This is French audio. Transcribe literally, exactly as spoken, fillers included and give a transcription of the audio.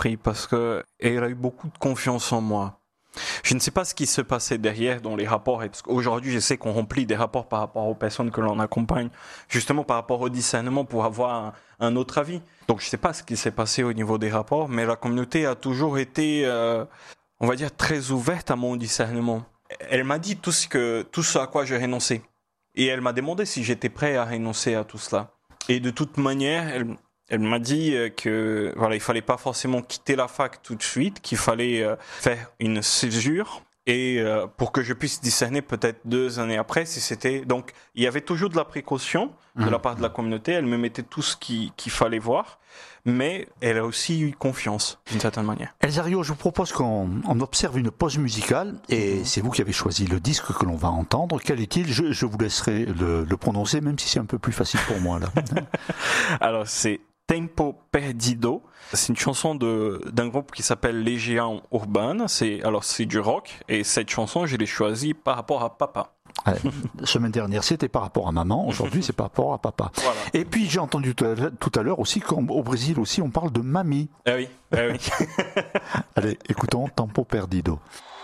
surpris parce que elle a eu beaucoup de confiance en moi. Je ne sais pas ce qui se passait derrière dans les rapports, et parce qu'aujourd'hui je sais qu'on remplit des rapports par rapport aux personnes que l'on accompagne, justement par rapport au discernement pour avoir un, un autre avis. Donc je ne sais pas ce qui s'est passé au niveau des rapports, mais la communauté a toujours été, euh, on va dire, très ouverte à mon discernement. Elle m'a dit tout ce, que, tout ce à quoi je renonçais. Et elle m'a demandé si j'étais prêt à renoncer à tout cela. Et de toute manière, elle... Elle m'a dit que voilà, il fallait pas forcément quitter la fac tout de suite, qu'il fallait euh, faire une césure et euh, pour que je puisse discerner peut-être deux années après si c'était. Donc il y avait toujours de la précaution de la part de la communauté. Elle me mettait tout ce qui, qu'il fallait voir, mais elle a aussi eu confiance d'une certaine manière. Elsa Rio, je vous propose qu'on on observe une pause musicale et c'est vous qui avez choisi le disque que l'on va entendre. Quel est-il? je, je vous laisserai le, le prononcer, même si c'est un peu plus facile pour moi là. Alors c'est Tempo Perdido, c'est une chanson de, d'un groupe qui s'appelle Légion Urbana, c'est, alors c'est du rock, et cette chanson je l'ai choisie par rapport à papa. Ouais, la semaine dernière c'était par rapport à maman, aujourd'hui c'est par rapport à papa. Voilà. Et puis j'ai entendu tout à l'heure aussi qu'au Brésil aussi on parle de mamie. Ah oui, ah oui. Allez, écoutons Tempo Perdido.